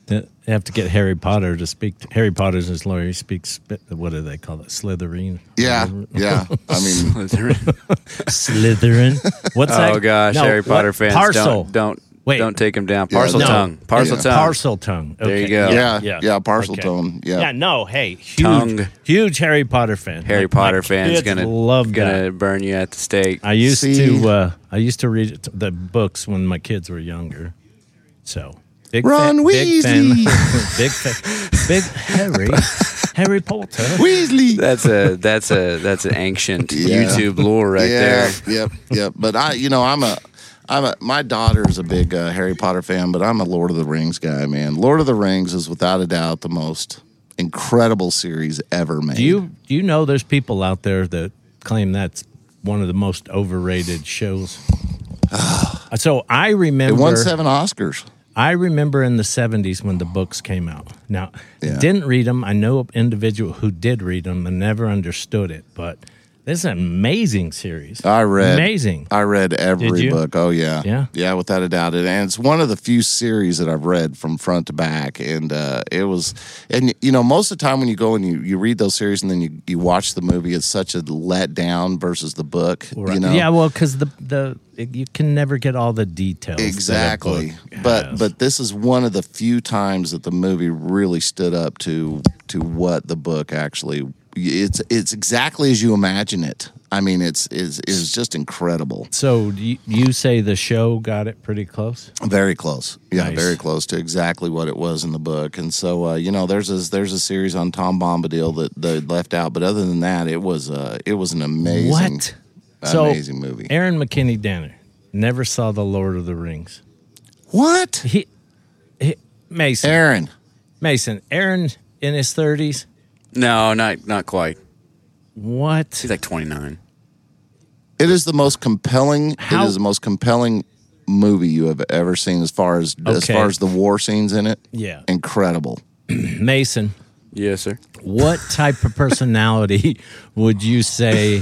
They have to get Harry Potter to speak. Harry Potter's his lawyer. He speaks, what do they call it? Slytherin? Yeah. I mean, Slytherin. What's that? Oh, gosh. No, Harry Potter what? fans, Parcel. Wait. don't take him down. Yeah, Parcel no. tongue. Parcel tongue. Parcel tongue. Okay. There you go. yeah, parcel Okay. tone. Yeah. Yeah, no, hey, Tongue. huge Harry Potter fan. Harry Potter fans gonna gonna burn you at the stake. I used to read the books when my kids were younger. So big Ron Weasley. big fan, big Harry Potter. Weasley. That's an ancient YouTube lore right there. Yep. But my daughter's a big Harry Potter fan, but I'm a Lord of the Rings guy, man. Lord of the Rings is without a doubt the most incredible series ever made. Do you know there's people out there that claim that's one of the most overrated shows? So I remember It won 7 Oscars. I remember in the 70s when the books came out. Now, didn't read them. I know an individual who did read them and never understood it, but this is an amazing series. I read every book. Oh, yeah. Yeah? Yeah, without a doubt. And it's one of the few series that I've read from front to back. And it was, and most of the time when you go and you read those series and then you watch the movie, it's such a letdown versus the book. Right. Yeah, well, because you can never get all the details. Exactly. But this is one of the few times that the movie really stood up to what the book actually. It's exactly as you imagine it. I mean, it's just incredible. So you say the show got it pretty close? Very close. Yeah, Nice. Very close to exactly what it was in the book. And so there's a series on Tom Bombadil that they left out, but other than that, it was an amazing amazing movie. Aaron McKinney Danner never saw The Lord of the Rings. What? Mason Aaron in his 30s. No, not quite. What? He's like 29. It is the most compelling. It is the most compelling movie you have ever seen as far as the war scenes in it. Yeah, incredible. Mason. Yes, sir. What type of personality would you say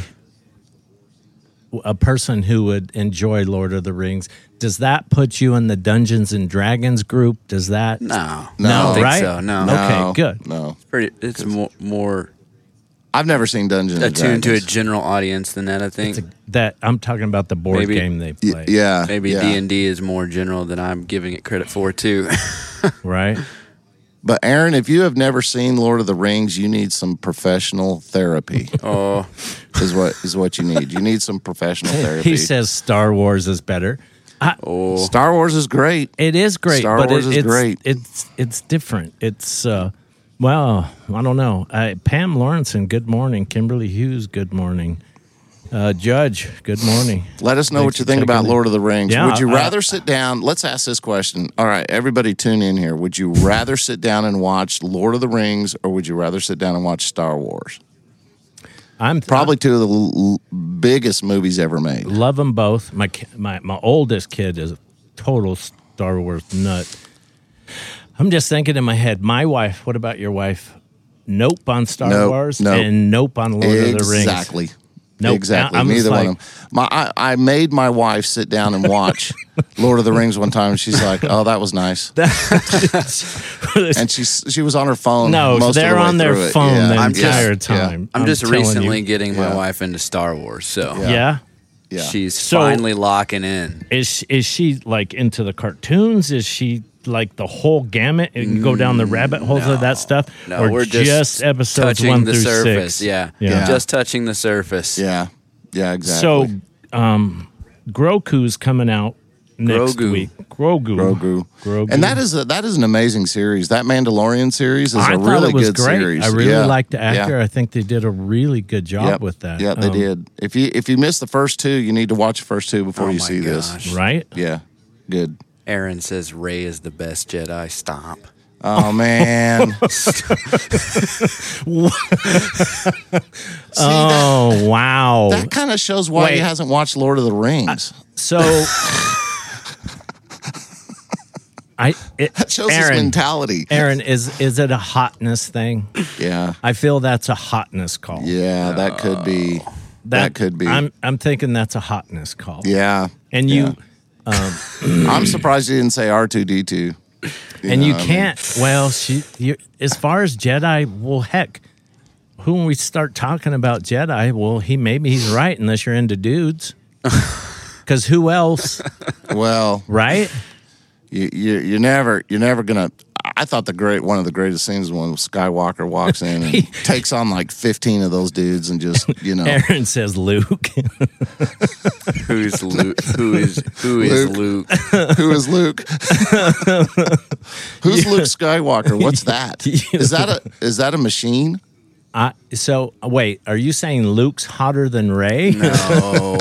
a person who would enjoy Lord of the Rings? Does that put you in the Dungeons and Dragons group? Does that? No, no, I don't think right? so. No. Okay, good. No, it's more. I've never seen Dungeons and attuned Dragons. to a general audience than that. I think that I'm talking about the board game they play. Yeah, maybe D&D is more general than I'm giving it credit for too. Right. But Aaron, if you have never seen Lord of the Rings, you need some professional therapy. Oh, is what you need. You need some professional therapy. He says Star Wars is better. Star Wars is great. It is great. Star Wars is great. It's different. It's well, I don't know. Pam Lawrenson, good morning. Kimberly Hughes, good morning. Judge, good morning. Let us know what you think about Lord of the Rings. Yeah, would you rather sit down? Let's ask this question. All right, everybody tune in here. Would you rather sit down and watch Lord of the Rings, or would you rather sit down and watch Star Wars? Probably two of the biggest movies ever made. Love them both. My oldest kid is a total Star Wars nut. I'm just thinking in my head, my wife, what about your wife? Nope on Star Wars and nope on Lord of the Rings. Exactly. Nope. Exactly. I'm Neither like, one of them. I made my wife sit down and watch Lord of the Rings one time, and she's like, "Oh, that was nice." And she was on her phone. No, most they're of the way on their through it. phone Yeah. the entire time. I'm just telling recently you. getting my wife into Star Wars, so Yeah. she's finally locking in. Is she like into the cartoons? Is she like the whole gamut and go down the rabbit holes of that stuff? No, or we're just episodes touching 1 the through surface. 6? Yeah, Yeah. just touching the surface. Yeah, exactly. So, Grogu's coming out next week. Grogu. And that is an amazing series. That Mandalorian series is I a thought really it was good great. series. I really liked the Yeah. actor. I think they did a really good job with that. Yeah, they did. If you missed the first two, you need to watch the first two before you see this. Right? Yeah, good. Aaron says Rey is the best Jedi. Stop. Oh man. Wow. That kind of shows why he hasn't watched Lord of the Rings. That shows his mentality. Aaron, is it a hotness thing? Yeah. I feel that's a hotness call. Yeah, that could be. That could be. I'm thinking that's a hotness call. Yeah. And you I'm surprised you didn't say R2D2. You can't. Well, as far as Jedi, well, heck, when we start talking about Jedi, well, he's right unless you're into dudes. Because who else? Well, right? You're never gonna. I thought one of the greatest scenes when Skywalker walks in and takes on like 15 of those dudes and just Aaron says Luke. Who is Luke? Who is Luke? Who is Luke? Who's Luke Skywalker? What's that? Is that a machine? So wait, are you saying Luke's hotter than Rey? No.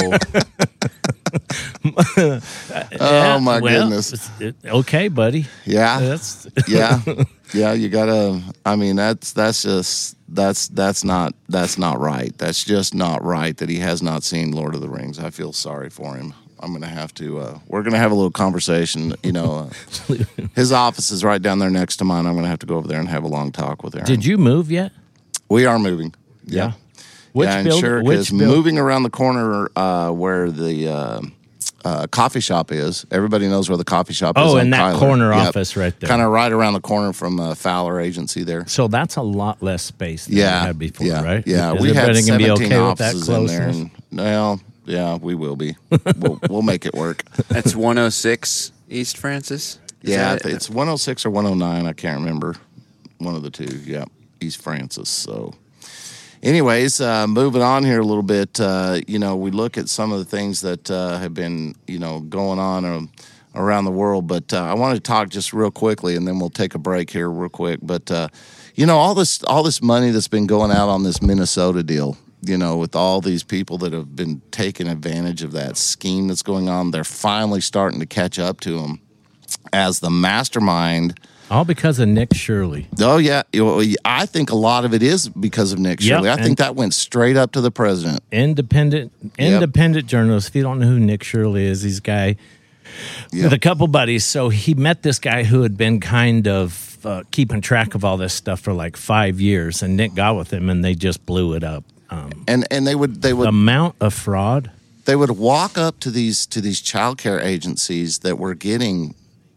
Oh my goodness. Okay, buddy. Yeah. Yeah. You gotta. I mean, that's not right. That's just not right that he has not seen Lord of the Rings. I feel sorry for him. I'm gonna have to. We're gonna have a little conversation. His office is right down there next to mine. I'm gonna have to go over there and have a long talk with Aaron. Did you move yet? We are moving. Yeah. Moving around the corner where the coffee shop is. Everybody knows where the coffee shop is. Oh, in that corner office right there. Kind of right around the corner from Fowler Agency there. So that's a lot less space than we had before, right? Yeah, we had 17 offices in there. Well, yeah, we will be. We'll make it work. That's 106 East Francis? It's 106 or 109. I can't remember. One of the two, yeah. East Francis. So anyways, moving on here a little bit, we look at some of the things that have been, going on around the world, but I want to talk just real quickly, and then we'll take a break here real quick. But, all this money that's been going out on this Minnesota deal, with all these people that have been taking advantage of that scheme that's going on, they're finally starting to catch up to them as the mastermind. All because of Nick Shirley. Oh, yeah. I think a lot of it is because of Nick Shirley. I think that went straight up to the president. Independent journalist. If you don't know who Nick Shirley is, he's a guy with a couple buddies. So he met this guy who had been kind of keeping track of all this stuff for like 5 years, and Nick got with him, and they just blew it up. And they would the amount of fraud. They would walk up to these child care agencies that were getting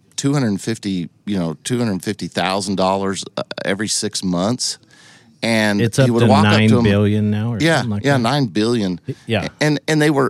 $250,000 every 6 months, and it's up he would to walk $9 up to billion now, or something like that. $9 billion. Yeah, and they were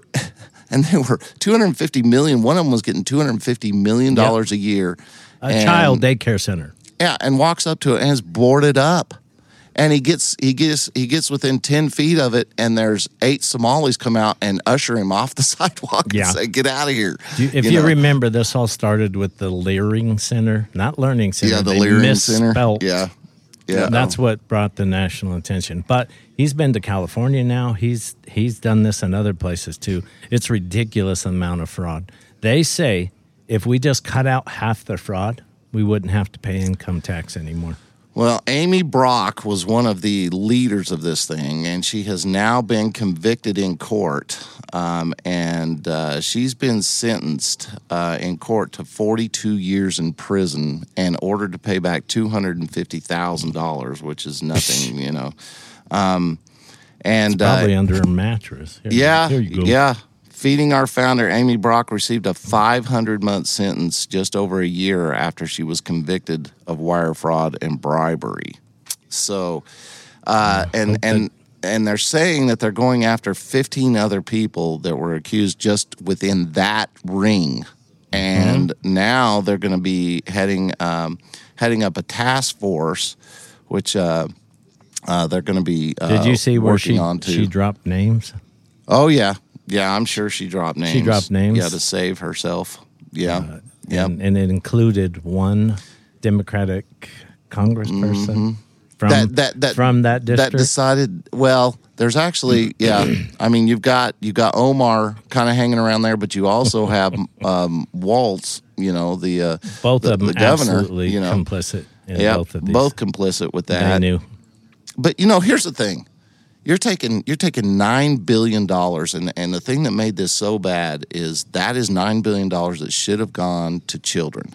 $250 million. One of them was getting $250 million a year. A child daycare center. Yeah, and walks up to it and is boarded up. And he gets within 10 feet of it, and there's 8 Somalis come out and usher him off the sidewalk and say, "Get out of here!" If you remember, this all started with the Leering Center, not Learning Center. Yeah, the Leering Center. Yeah. That's what brought the national attention. But he's been to California now. He's done this in other places too. It's ridiculous amount of fraud. They say if we just cut out half the fraud, we wouldn't have to pay income tax anymore. Well, Amy Brock was one of the leaders of this thing, and she has now been convicted in court, and she's been sentenced in court to 42 years in prison and ordered to pay back $250,000, which is nothing, And it's probably under a mattress. Here you go. Yeah. Feeding Our founder, Amy Brock, received a 500-month sentence just over a year after she was convicted of wire fraud and bribery. So, and they're saying that they're going after 15 other people that were accused just within that ring. And now they're going to be heading up a task force, which they're going to be Did you see where she dropped names? Oh, yeah. Yeah, I'm sure she dropped names. She dropped names? Yeah, to save herself. Yeah. And it included one Democratic congressperson from that district. That decided, well, there's actually, I mean, you've got Omar kind of hanging around there, but you also have Waltz, the both the, of them the governor, absolutely complicit in both of these. Both complicit with that. I knew. But, here's the thing. You're taking $9 billion, and the thing that made this so bad is $9 billion that should have gone to children,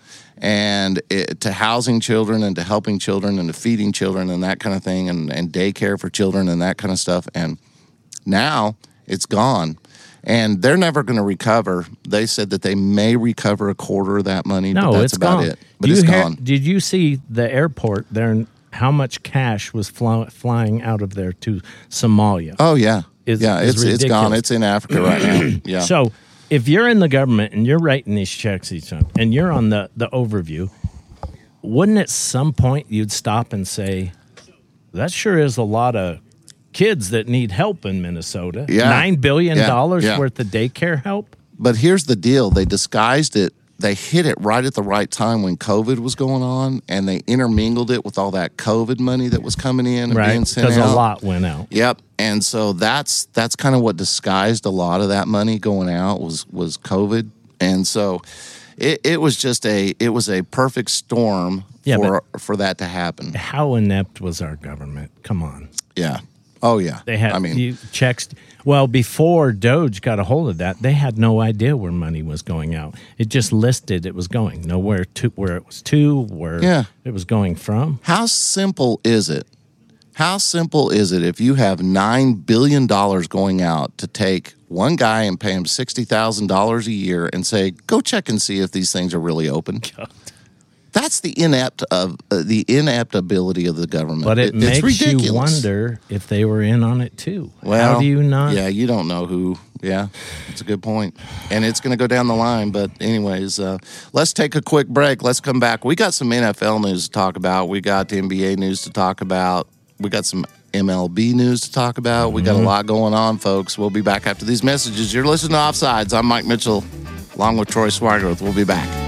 and to housing children, and to helping children, and to feeding children, and that kind of thing, and daycare for children, and that kind of stuff. And now it's gone, And they're never going to recover. They said that they may recover a quarter of that money, but that's about it. But it's gone. Did you see the airport there? How much cash was flying out of there to Somalia? Oh, yeah. It's gone. It's in Africa right now. Yeah. So if you're in the government and you're writing these checks each time and you're on the overview, wouldn't at some point you'd stop and say, that sure is a lot of kids that need help in Minnesota. Yeah. $9 billion worth of daycare help? But here's the deal. They disguised it. They hit it right at the right time when COVID was going on, and they intermingled it with all that COVID money that was coming in and being sent out. Because a lot went out. Yep. And so that's kind of what disguised a lot of that money going out was COVID. And so it was just a perfect storm for that to happen. How inept was our government? Come on. Yeah. Oh, yeah. They had checks. Well, before Doge got a hold of that, they had no idea where money was going out. It just listed it was going nowhere to where it was to, where it was going from. How simple is it? How simple is it if you have $9 billion going out to take one guy and pay him $60,000 a year and say, go check and see if these things are really open? God. That's the inept ability of the government. But it makes you wonder if they were in on it too. Well, how do you not? Yeah, you don't know who. Yeah, it's a good point. And it's going to go down the line. But anyways, let's take a quick break. Let's come back. We got some NFL news to talk about. We got the NBA news to talk about. We got some MLB news to talk about. We got a lot going on, folks. We'll be back after these messages. You're listening to Offsides. I'm Mike Mitchell, along with Troy Swigerth. We'll be back.